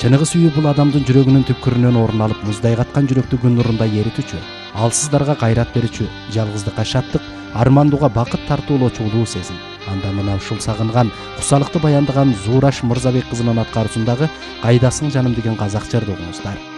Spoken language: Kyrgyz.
Чыныгы сүйүү бул адамдын жүрөгүнүн түпкүрүнөн орун алып, муздай каткан жүрөктү күн нурунда эритүүчү, ал сыздарга кайрат берүүчү, жалгыздыкка шаттык, армандууга бакыт тартуулоочу улуу сезим. Анда мына ушул сагынган, кусалыкты баяндаган Зураш Мырзабек кызынын аткаруусундагы «Кайдасың жаным» деген казак жырды угуңуздар.